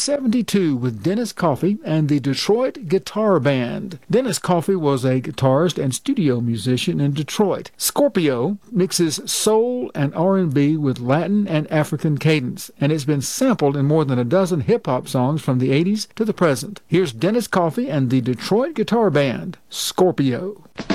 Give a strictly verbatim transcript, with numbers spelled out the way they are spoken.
seventy-two with Dennis Coffey and the Detroit Guitar Band. Dennis Coffey was a guitarist and studio musician in Detroit. Scorpio mixes soul and R and B with Latin and African cadence, and it's been sampled in more than a dozen hip-hop songs from the eighties to the present. Here's Dennis Coffey and the Detroit Guitar Band, Scorpio.